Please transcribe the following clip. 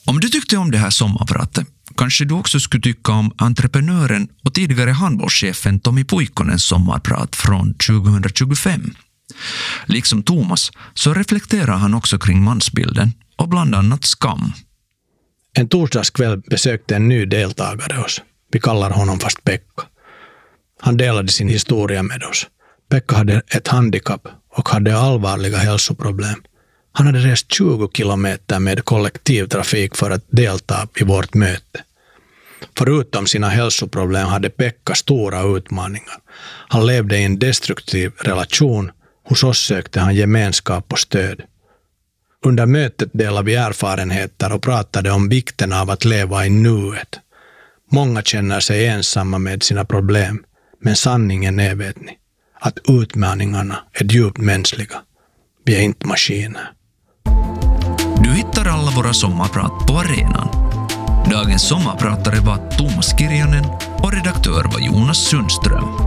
Om du tyckte om det här sommarpratet, kanske du också skulle tycka om entreprenören och tidigare handbollschefen Tommy Puikkonens sommarprat från 2025. Liksom Thomas så reflekterar han också kring mansbilden och bland annat skam. En torsdagskväll besökte en ny deltagare oss. Vi kallar honom fast Pekka. Han delade sin historia med oss. Pekka hade ett handikapp och hade allvarliga hälsoproblem. Han hade rest 20 kilometer med kollektivtrafik för att delta i vårt möte. Förutom sina hälsoproblem hade Pekka stora utmaningar. Han levde i en destruktiv relation. Hos oss sökte han gemenskap och stöd. Under mötet delade vi erfarenheter och pratade om vikten av att leva i nuet. Många känner sig ensamma med sina problem, men sanningen är, vet ni, att utmaningarna är djupt mänskliga. Vi är inte maskiner. Du hittar alla våra sommarprat på arenan. Dagens sommarpratare var Thomas Kirjanen och redaktör var Jonas Sundström.